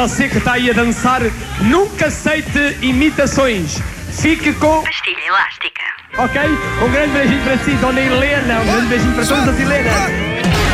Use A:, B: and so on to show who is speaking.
A: você que está aí a dançar, nunca aceite imitações. Fique com
B: pastilha elástica.
A: Ok? Um grande beijinho para si, Dona Helena. Um grande beijinho para todas as Helenas.